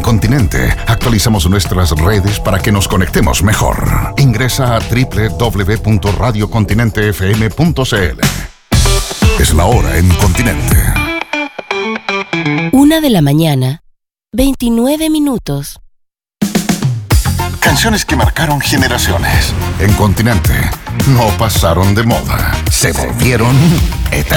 Continente, actualizamos nuestras redes para que nos conectemos mejor. Ingresa a www.radiocontinentefm.cl. Es la hora en Continente. 1:00 a.m, 29 minutos. Canciones que marcaron generaciones. En Continente, no pasaron de moda, se volvieron eternas.